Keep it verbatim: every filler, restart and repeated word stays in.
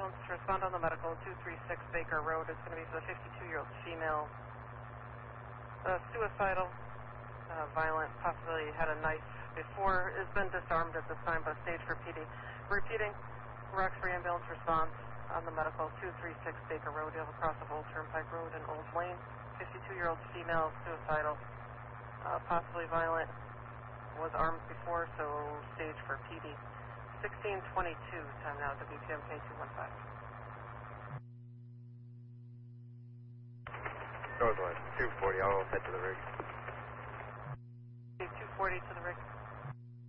ambulance to respond on the medical, two three six Baker Road. It's going to be for the fifty-two-year-old female. Uh, suicidal, uh, violent, possibly had a knife before, has been disarmed at this time, but stage for P D. Repeating, Roxbury ambulance response on the medical, two three six Baker Road. You have across of Old Turnpike Road in Old Lane. fifty-two-year-old female, suicidal, uh, possibly violent, was armed before, so stage for P D. sixteen twenty-two, time now, W P M K two one five. Northwest, two forty, I'll head to the rig. two forty to the rig.